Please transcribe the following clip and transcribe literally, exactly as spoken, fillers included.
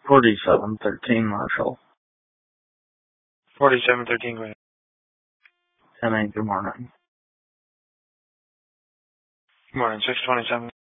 Forty-seven thirteen, Marshall. Forty-seven thirteen, go ahead. ten eight, good morning. Good morning, six twenty-seven.